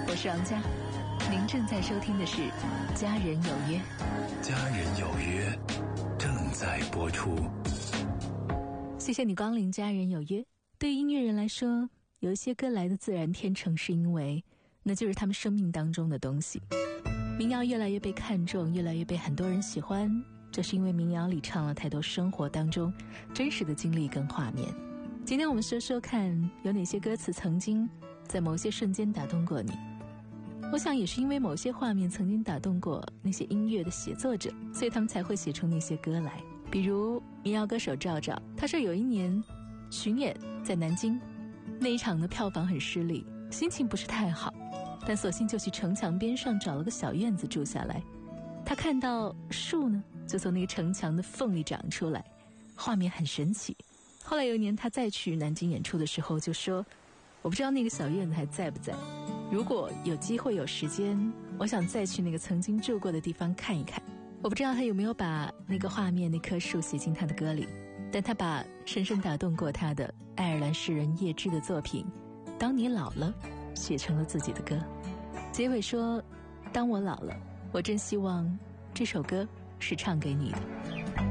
我是王佳，您正在收听的是《家人有约》。 家人有约正在播出。 谢谢你光临《家人有约》。对于音乐人来说，有一些歌来的自然天成，是因为那就是他们生命当中的东西。民谣越来越被看重，越来越被很多人喜欢，这是因为民谣里唱了太多生活当中真实的经历跟画面。今天我们说说看，有哪些歌词曾经在某些瞬间打动过你。我想也是因为某些画面曾经打动过那些音乐的写作者，所以他们才会写出那些歌来。比如民谣歌手赵赵，他说有一年巡演在南京，那一场的票房很失利，心情不是太好，但索性就去城墙边上找了个小院子住下来。他看到树呢就从那个城墙的缝里长出来，画面很神奇。后来有一年他再去南京演出的时候就说，我不知道那个小院子还在不在，如果有机会有时间，我想再去那个曾经住过的地方看一看。我不知道他有没有把那个画面那棵树写进他的歌里，但他把深深打动过他的爱尔兰诗人叶芝的作品《当你老了》写成了自己的歌。结尾说，当我老了，我真希望这首歌是唱给你的。